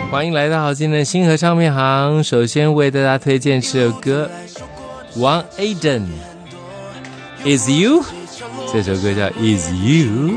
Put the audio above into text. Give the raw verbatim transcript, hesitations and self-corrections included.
欢迎来到好今天的星河唱片行。首先为大家推荐这首歌，王 Aden Is You， 这首歌叫 Is You。